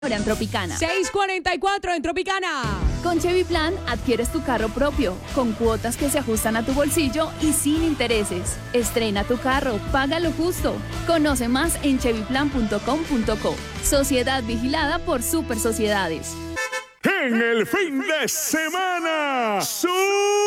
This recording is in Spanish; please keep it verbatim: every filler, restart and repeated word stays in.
Ahora en Tropicana. seis cuarenta y cuatro en Tropicana. Con Chevy Plan adquieres tu carro propio, con cuotas que se ajustan a tu bolsillo y sin intereses. Estrena tu carro, págalo justo. Conoce más en chevy plan punto com punto co. Sociedad vigilada por Super Sociedades. En el fin de semana, ¡Super!